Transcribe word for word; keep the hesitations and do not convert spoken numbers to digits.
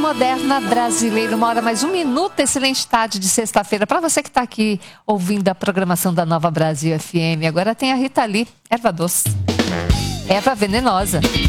Moderna brasileira, uma hora mais um minuto, excelente tarde de sexta-feira. Para você que está aqui ouvindo a programação da Nova Brasil F M, agora tem a Rita Lee, erva doce, erva venenosa.